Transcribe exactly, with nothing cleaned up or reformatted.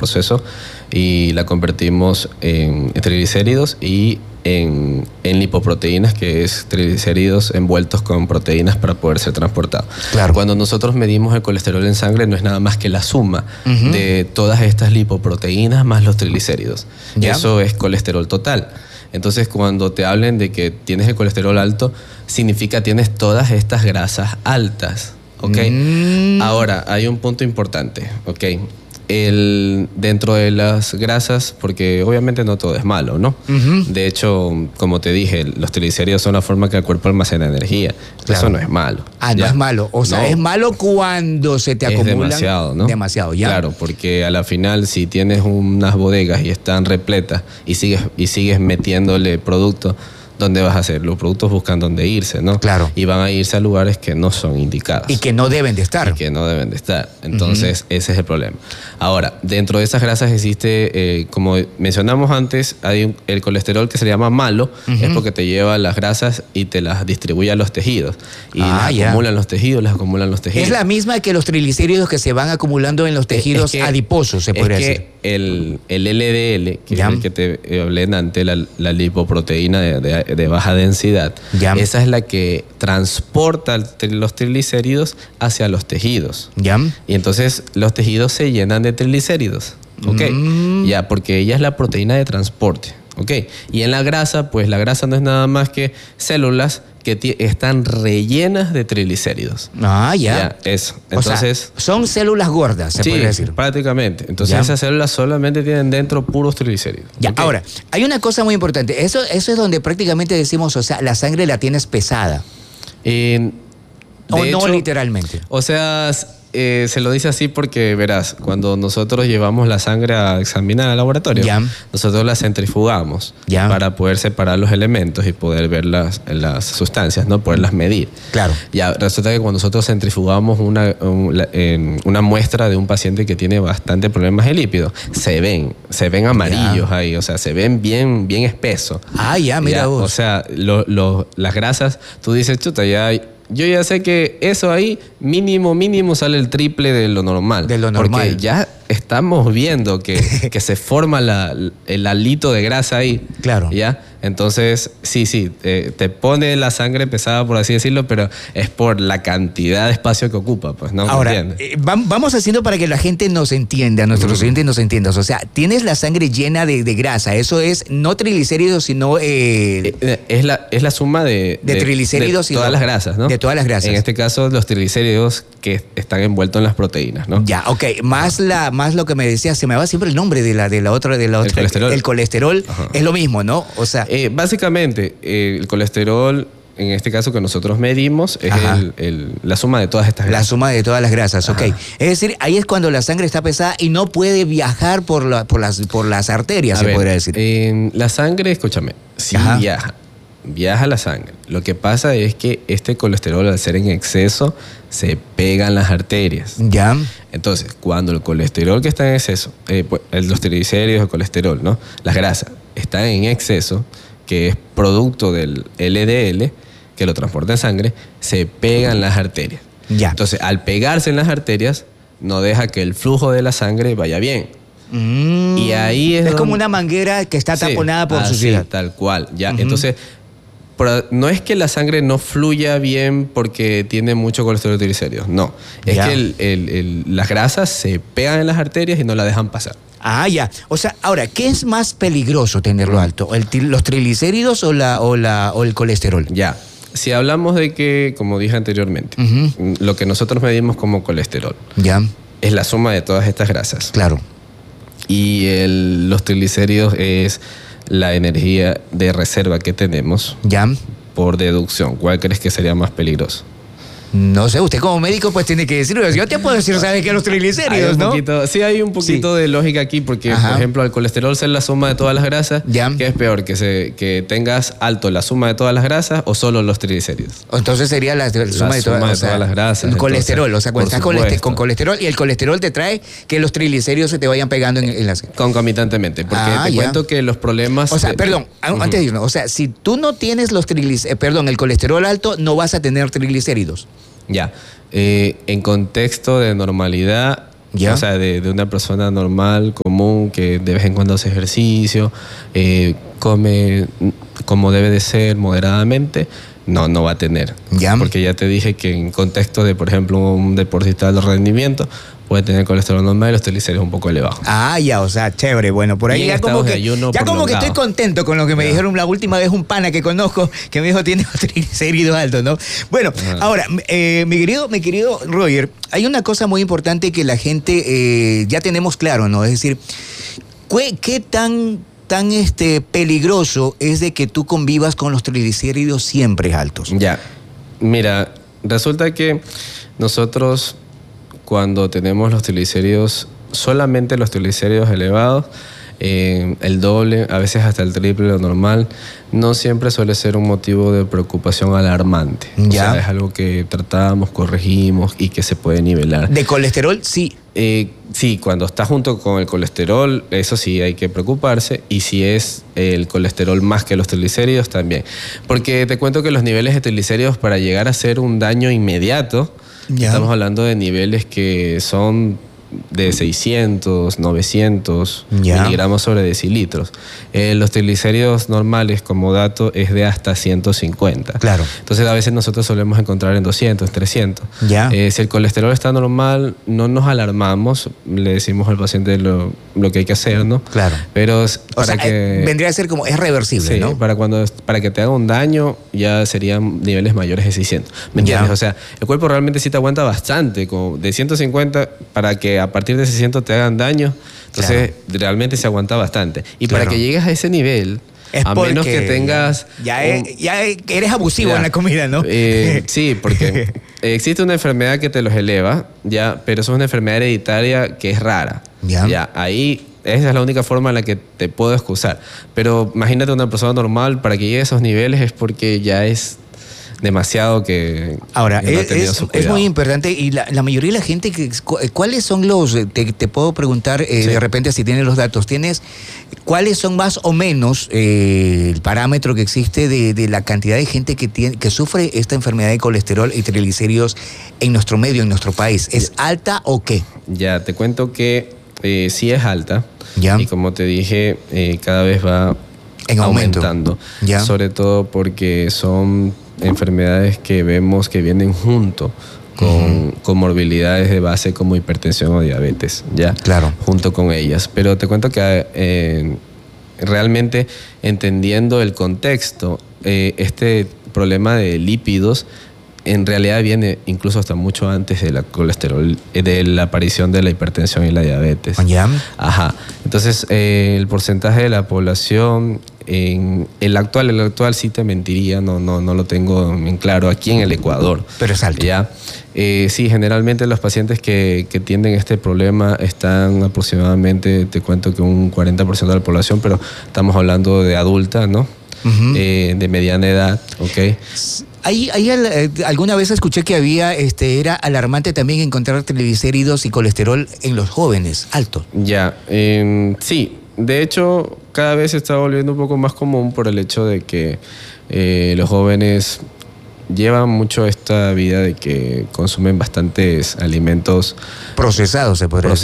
proceso y la convertimos en triglicéridos y en, en lipoproteínas, que es triglicéridos envueltos con proteínas para poder ser transportados. Claro. Cuando nosotros medimos el colesterol en sangre, no es nada más que la suma uh-huh. de todas estas lipoproteínas más los triglicéridos. ¿Ya? Eso es colesterol total. Entonces, cuando te hablen de que tienes el colesterol alto, significa tienes todas estas grasas altas, ¿ok? Mm. Ahora, hay un punto importante, ¿ok? El, dentro de las grasas, porque obviamente no todo es malo, ¿no? Uh-huh. De hecho, como te dije, los triglicéridos son la forma que el cuerpo almacena energía. Claro. Eso no es malo. Ah, ¿ya? No es malo. O sea, no. Es malo cuando se te acumulan. Es demasiado, ¿no? Demasiado, ya. Claro, porque a la final, si tienes unas bodegas y están repletas y sigues, y sigues metiéndole producto, ¿dónde vas a hacer? Los productos buscan dónde irse, ¿no? Claro. Y van a irse a lugares que no son indicados. Y que no deben de estar. Y que no deben de estar. Entonces, uh-huh. ese es el problema. Ahora, dentro de esas grasas existe, eh, como mencionamos antes, hay un, el colesterol que se le llama malo, uh-huh. es porque te lleva las grasas y te las distribuye a los tejidos. Y ah, las acumulan los tejidos, las acumulan los tejidos. Es la misma que los triglicéridos que se van acumulando en los tejidos es que, adiposos, se podría es que decir. El, el L D L, que ¿ya? Es el que te hablé antes, la, la lipoproteína de, de de baja densidad, ¿ya? Esa es la que transporta los triglicéridos hacia los tejidos. ¿Ya? Y entonces los tejidos se llenan de triglicéridos. ¿Ok? Mm. Ya, porque ella es la proteína de transporte. ¿Ok? Y en la grasa, pues la grasa no es nada más que células que t- están rellenas de triglicéridos. Ah, ya. Ya, eso. Entonces, o sea, son células gordas, se sí, puede decir. Prácticamente. Entonces, ¿ya? Esas células solamente tienen dentro puros triglicéridos. Ya, ¿okay? Ahora, hay una cosa muy importante. Eso, eso es donde prácticamente decimos, o sea, la sangre la tienes pesada. Eh, o de no hecho, literalmente. O sea, eh, se lo dice así porque, verás, cuando nosotros llevamos la sangre a examinar al laboratorio, ¿ya? Nosotros la centrifugamos ¿ya? Para poder separar los elementos y poder ver las, las sustancias, ¿no? Poderlas medir. Claro. Ya, resulta que cuando nosotros centrifugamos una, una, una muestra de un paciente que tiene bastante problemas de lípidos, se ven, se ven amarillos ¿ya? Ahí, o sea, se ven bien, bien espesos. Ah, ya, mira ¿ya? vos. O sea, lo, lo, las grasas, tú dices, chuta, ya hay... Yo ya sé que eso ahí, mínimo, mínimo, sale el triple de lo normal. De lo normal. Porque ya estamos viendo que, que se forma la, el alito de grasa ahí. Claro. ¿Ya? Entonces, sí, sí, te, te pone la sangre pesada, por así decirlo, pero es por la cantidad de espacio que ocupa, pues, ¿no? Ahora, eh, vamos haciendo para que la gente nos entienda, nuestros oyentes nos entiendan. O sea, tienes la sangre llena de, de grasa. Eso es no triglicéridos, sino... Eh, eh, es, la, es la suma de... De, de triglicéridos de todas y las grasas, ¿no? De todas las grasas. En este caso, los triglicéridos que están envueltos en las proteínas, ¿no? Ya, ok. Más la más lo que me decías, se me va siempre el nombre de la, de la otra... De la otra el colesterol. El colesterol es lo mismo, ¿no? O sea... Eh, básicamente, eh, el colesterol, en este caso que nosotros medimos, es el, el, la suma de todas estas grasas. La suma de todas las grasas, ok. Ajá. Es decir, ahí es cuando la sangre está pesada y no puede viajar por, la, por, las, por las arterias, A se ver, podría decir. Eh, la sangre, escúchame, sí Ajá. viaja. Viaja la sangre. Lo que pasa es que este colesterol, al ser en exceso, se pega en las arterias. Ya. Entonces, cuando el colesterol que está en exceso, eh, pues, los triglicéridos, el colesterol, ¿no? Las grasas están en exceso, que es producto del L D L, que lo transporta en sangre, se pega en las arterias. Ya. Entonces, al pegarse en las arterias, no deja que el flujo de la sangre vaya bien. Mm. Y ahí es, es donde... como una manguera que está taponada sí, por así, suciedad. Tal cual. Ya. Uh-huh. Entonces, pero no es que la sangre no fluya bien porque tiene mucho colesterol y triglicéridos. No. Es ya. que el, el, el, las grasas se pegan en las arterias y no la dejan pasar. Ah, ya. O sea, ahora, ¿qué es más peligroso tenerlo alto? ¿El, ¿Los triglicéridos o, la, o, la, o el colesterol? Ya. Si hablamos de que, como dije anteriormente, uh-huh. lo que nosotros medimos como colesterol ya. es la suma de todas estas grasas. Claro. Y el, los triglicéridos es la energía de reserva que tenemos. Ya. Por deducción, ¿cuál crees que sería más peligroso? No sé, usted como médico pues tiene que decirlo. Yo te puedo decir, ¿sabes qué? Los triglicéridos, ¿no? Poquito, sí, hay un poquito sí. de lógica aquí porque, Ajá. por ejemplo, el colesterol ser la suma de todas las grasas, ya. ¿qué es peor? Que, se, que tengas alto la suma de todas las grasas o solo los triglicéridos. Entonces sería la, la suma, la de, suma toda, de o sea, todas las grasas. El colesterol, entonces, o sea, cuando estás supuesto. con colesterol y el colesterol te trae que los triglicéridos se te vayan pegando en, en las... Concomitantemente, porque ah, te ya. cuento que los problemas... O sea, de... perdón, uh-huh. antes de irnos, o sea, si tú no tienes los triglicéridos, eh, perdón, el colesterol alto, no vas a tener triglicéridos. Ya. Eh, en contexto de normalidad, ¿Ya? O sea, de, de una persona normal, común, que de vez en cuando hace ejercicio, eh, come como debe de ser, moderadamente, no, no va a tener. ¿Ya? Porque ya te dije que en contexto de, por ejemplo, un deportista de rendimiento, puede tener colesterol normal y los triglicéridos un poco elevados. Ah, ya, o sea, chévere. Bueno, por ahí Y en ya como estados de que, ayuno ya como que prolongado. estoy contento con lo que me Ya. dijeron la última vez un pana que conozco que me dijo tiene los triglicéridos altos, ¿no? Bueno, Ajá. ahora, eh, mi querido, mi querido Roger, hay una cosa muy importante que la gente eh, ya tenemos claro, ¿no? Es decir, ¿qué, qué tan, tan este, peligroso es de que tú convivas con los triglicéridos siempre altos? Ya, mira, resulta que nosotros cuando tenemos los triglicéridos, solamente los triglicéridos elevados, eh, el doble, a veces hasta el triple lo normal, no siempre suele ser un motivo de preocupación alarmante. Ya. O sea, es algo que tratamos, corregimos y que se puede nivelar. De colesterol, sí. Eh, sí, cuando está junto con el colesterol, eso sí hay que preocuparse. Y si es el colesterol más que los triglicéridos, también. Porque te cuento que los niveles de triglicéridos, para llegar a ser un daño inmediato, Ya. estamos hablando de niveles que son de seiscientos, novecientos Ya. miligramos sobre decilitros. Eh, los triglicéridos normales, como dato, es de hasta ciento cincuenta. Claro. Entonces, a veces nosotros solemos encontrar en doscientos, trescientos. Ya. Eh, si el colesterol está normal, no nos alarmamos, le decimos al paciente lo, lo que hay que hacer, ¿no? Claro. Pero es O para sea, que... eh, vendría a ser como, es reversible, Sí, ¿no? para, cuando, para que te haga un daño ya serían niveles mayores de seiscientos. ¿Me entiendes? Ya. O sea, el cuerpo realmente sí te aguanta bastante. Como de ciento cincuenta, para que a partir de seiscientos te hagan daño, entonces realmente se aguanta bastante. Y Claro. para que llegues a ese nivel, Es a menos porque que tengas... Ya, un- es- ya es- eres abusivo Ya. en la comida, ¿no? Eh, sí, porque existe una enfermedad que te los eleva, ya, pero eso es una enfermedad hereditaria que es rara. Ya. Ahí esa es la única forma en la que te puedo excusar. Pero imagínate una persona normal, para que llegue a esos niveles es porque ya es demasiado que... Ahora, que no ha es, tenido es- su es cuidado. muy importante y la, la mayoría de la gente, que, cu- ¿cuáles son los, eh, te, te puedo preguntar eh, Sí. de repente si tienes los datos, tienes, ¿cuáles son más o menos eh, el parámetro que existe de, de la cantidad de gente que, tiene, que sufre esta enfermedad de colesterol y triglicéridos en nuestro medio, en nuestro país? ¿Es alta o qué? Ya, te cuento que eh, sí es alta. Ya. Y como te dije, eh, cada vez va En aumento. aumentando. Ya. Sobre todo porque son enfermedades que vemos que vienen junto con comorbilidades de base como hipertensión o diabetes, ¿ya? Claro. Junto con ellas. Pero te cuento que eh, realmente entendiendo el contexto, eh, este problema de lípidos en realidad viene incluso hasta mucho antes de la colesterol, eh, de la aparición de la hipertensión y la diabetes. ¿Ya? Ajá. Entonces, eh, el porcentaje de la población, en el actual, el actual sí te mentiría, no, no, no lo tengo en claro aquí en el Ecuador. Pero es alto. Ya. Eh, sí, generalmente los pacientes que, que tienen este problema están aproximadamente, te cuento que un cuarenta por ciento de la población, pero estamos hablando de adulta, ¿no? Ujú. Eh, de mediana edad, ¿ok? Ahí, ahí al- eh, alguna vez escuché que había, este, era alarmante también encontrar triglicéridos y colesterol en los jóvenes, altos. Ya, eh, sí. De hecho, cada vez se está volviendo un poco más común por el hecho de que eh, los jóvenes llevan mucho esta vida de que consumen bastantes alimentos Procesados, se podría decir.